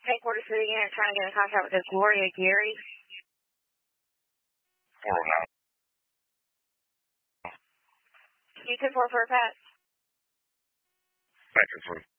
Headquarters City again, trying to get in contact with this Gloria Gary. 409. You 10-4 for a pass. Back and forth.